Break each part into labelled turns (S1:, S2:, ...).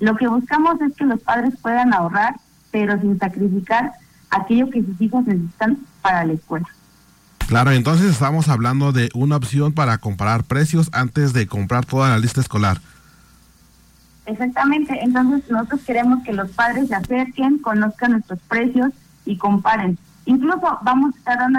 S1: Lo que buscamos es que los padres puedan ahorrar, pero sin sacrificar aquello que sus hijos necesitan para la escuela.
S2: Claro, entonces estamos hablando de una opción para comparar precios antes de comprar toda la lista escolar.
S1: Exactamente, entonces nosotros queremos que los padres se acerquen, conozcan nuestros precios y comparen. Incluso vamos a estar dando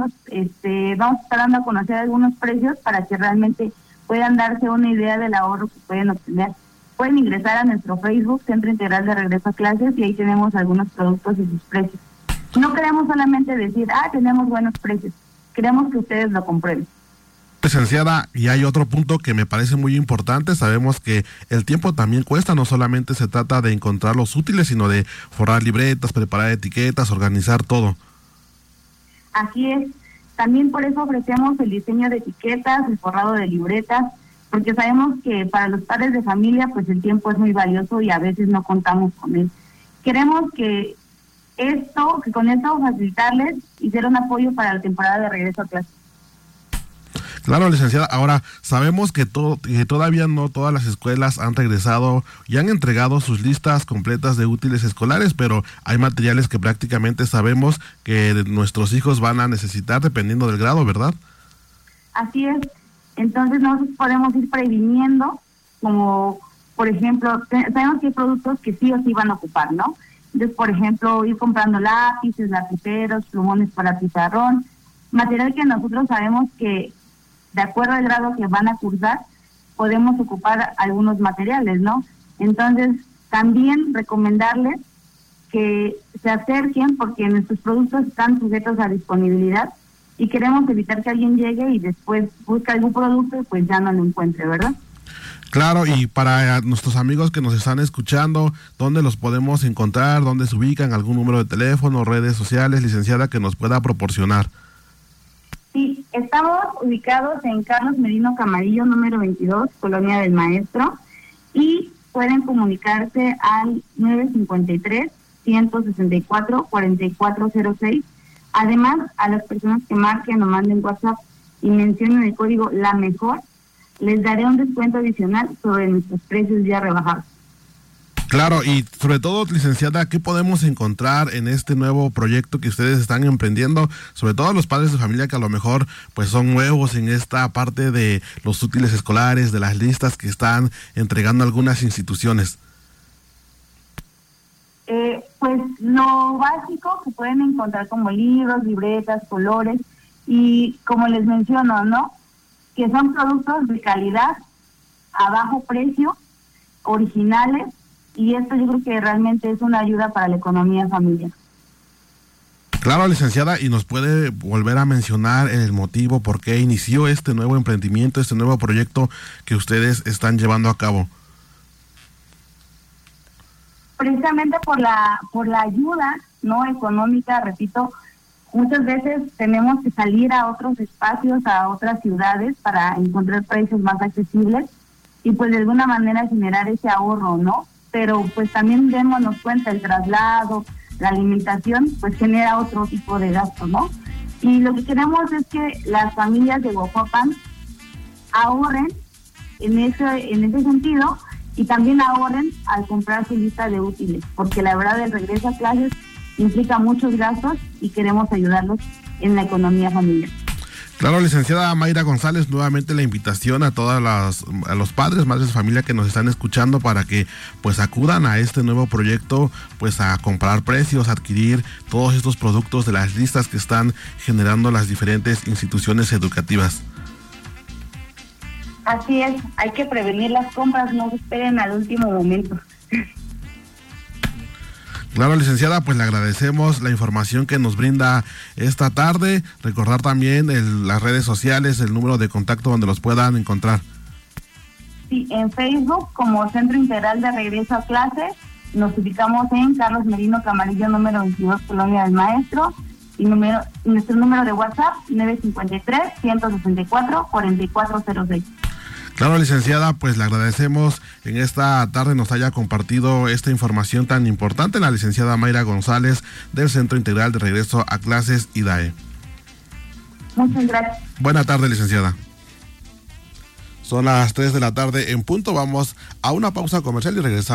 S1: a conocer algunos precios para que realmente puedan darse una idea del ahorro que pueden obtener. Pueden ingresar a nuestro Facebook, Centro Integral de Regreso a Clases, y ahí tenemos algunos productos y sus precios. No queremos solamente decir, tenemos buenos precios, queremos que ustedes lo comprueben.
S2: Licenciada, y hay otro punto que me parece muy importante. Sabemos que el tiempo también cuesta, no solamente se trata de encontrar los útiles, sino de forrar libretas, preparar etiquetas, organizar todo.
S1: Así es, también por eso ofrecemos el diseño de etiquetas, el forrado de libretas, porque sabemos que para los padres de familia pues el tiempo es muy valioso y a veces no contamos con él. Queremos que con esto facilitarles y ser un apoyo para la temporada de regreso a clase.
S2: Claro, licenciada. Ahora, sabemos que todavía no todas las escuelas han regresado y han entregado sus listas completas de útiles escolares, pero hay materiales que prácticamente sabemos que nuestros hijos van a necesitar dependiendo del grado, ¿verdad?
S1: Así es. Entonces nosotros podemos ir previniendo, como por ejemplo, sabemos que hay productos que sí o sí van a ocupar, ¿no? Entonces, por ejemplo, ir comprando lápices, lapiceros, plumones para pizarrón, material que nosotros sabemos que de acuerdo al grado que van a cursar, podemos ocupar algunos materiales, ¿no? Entonces, también recomendarles que se acerquen porque nuestros productos están sujetos a disponibilidad y queremos evitar que alguien llegue y después busque algún producto y pues ya no lo encuentre, ¿verdad?
S2: Claro, y para nuestros amigos que nos están escuchando, ¿dónde los podemos encontrar? ¿Dónde se ubican? ¿Algún número de teléfono, redes sociales, licenciada, que nos pueda proporcionar?
S1: Sí, estamos ubicados en Carlos Merino Camarillo, número 22, Colonia del Maestro, y pueden comunicarse al 953-164-4406. Además, a las personas que marquen o manden WhatsApp y mencionen el código La Mejor, les daré un descuento adicional sobre nuestros precios ya rebajados.
S2: Claro, y sobre todo, licenciada, ¿qué podemos encontrar en este nuevo proyecto que ustedes están emprendiendo? Sobre todo los padres de familia que a lo mejor pues son nuevos en esta parte de los útiles escolares, de las listas que están entregando algunas instituciones.
S1: Pues lo básico que pueden encontrar como libros, libretas, colores y como les menciono, ¿no? Que son productos de calidad, a bajo precio, originales, y esto yo creo que realmente es una ayuda para la economía familiar.
S2: Claro, licenciada, y nos puede volver a mencionar el motivo por qué inició este nuevo emprendimiento, este nuevo proyecto que ustedes están llevando a cabo.
S1: Precisamente por la ayuda no económica, repito, muchas veces tenemos que salir a otros espacios, a otras ciudades para encontrar precios más accesibles y pues de alguna manera generar ese ahorro, ¿no? Pero pues también démonos cuenta, el traslado, la alimentación, pues genera otro tipo de gasto, ¿no? Y lo que queremos es que las familias de Huajuapan ahorren en ese sentido y también ahorren al comprar su lista de útiles, porque la verdad el regreso a clases implica muchos gastos y queremos ayudarlos en la economía familiar.
S2: Claro, licenciada Mayra González, nuevamente la invitación a los padres, madres de familia que nos están escuchando para que pues acudan a este nuevo proyecto, pues a comparar precios, adquirir todos estos productos de las listas que están generando las diferentes instituciones educativas.
S1: Así es, hay que prevenir las compras, no se esperen al último momento.
S2: Claro, licenciada, pues le agradecemos la información que nos brinda esta tarde. Recordar también las redes sociales, el número de contacto donde los puedan encontrar.
S1: Sí, en Facebook como Centro Integral de Regreso a Clases, nos ubicamos en Carlos Merino Camarillo, número 22, Colonia del Maestro, y nuestro número de WhatsApp, 953-164-4406.
S2: Claro, licenciada, pues le agradecemos en esta tarde nos haya compartido esta información tan importante, la licenciada Mayra González del Centro Integral de Regreso a Clases IDAE.
S1: Muchas gracias.
S2: Buena tarde, licenciada. Son las 3 de la tarde en punto, vamos a una pausa comercial y regresamos.